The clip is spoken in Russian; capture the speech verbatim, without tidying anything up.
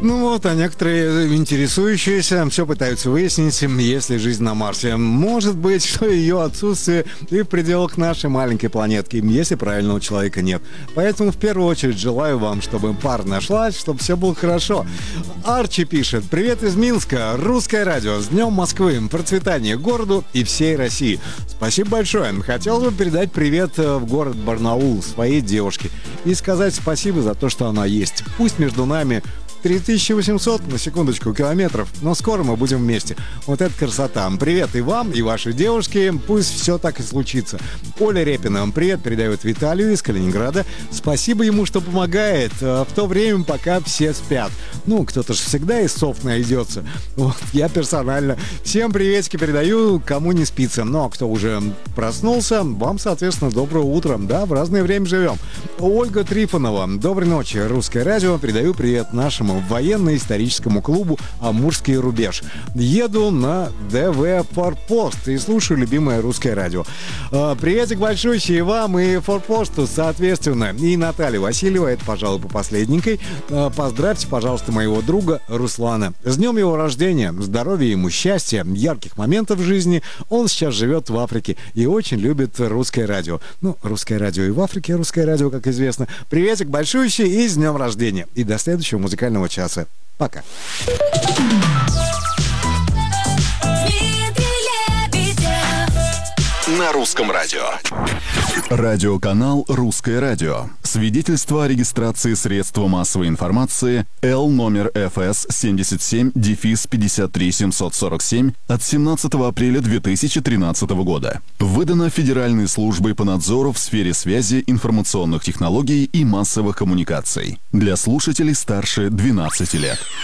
Ну вот, а некоторые интересующиеся все пытаются выяснить, есть ли жизнь на Марсе. Может быть, что ее отсутствие и в пределах нашей маленькой планетки, если правильного человека нет. Поэтому в первую очередь желаю вам, чтобы пара нашлась, чтобы все было хорошо. Арчи пишет: привет из Минска, русское радио, с Днем Москвы, процветания городу и всей России. Спасибо большое. Хотел бы передать привет в город Барнаул своей девушке и сказать спасибо за то, что она есть. Пусть между нами три тысячи восемьсот, на секундочку, километров, но скоро мы будем вместе. Вот это красота. Привет и вам, и вашей девушке. Пусть все так и случится. Оля Репина привет передает Виталию из Калининграда. Спасибо ему, что помогает в то время, пока все спят. Ну, кто-то же всегда из сов найдется. Вот, я персонально всем приветики передаю, кому не спится. Но кто уже проснулся, вам, соответственно, доброе утро. Да, в разное время живем. Ольга Трифонова. Доброй ночи, русское радио. Передаю привет нашему военно-историческому клубу «Амурский рубеж». Еду на ДВ «Форпост» и слушаю любимое русское радио. Приветик большущий и вам, и «Форпосту», соответственно. И Наталья Васильева, это, пожалуй, по последненькой. Поздравьте, пожалуйста, моего друга Руслана. С днем его рождения, здоровья ему, счастья, ярких моментов в жизни. Он сейчас живет в Африке и очень любит русское радио. Ну, русское радио и в Африке, русское радио, как известно. Приветик большущий и с днем рождения. И до следующего музыкального часа. Пока. На русском радио. Радиоканал «Русское радио». Свидетельство о регистрации средства массовой информации Л номер эф эс семьдесят семь пятьдесят три семьсот сорок семь от семнадцатого апреля две тысячи тринадцатого года. Выдано Федеральной службой по надзору в сфере связи, информационных технологий и массовых коммуникаций. Для слушателей старше двенадцати лет.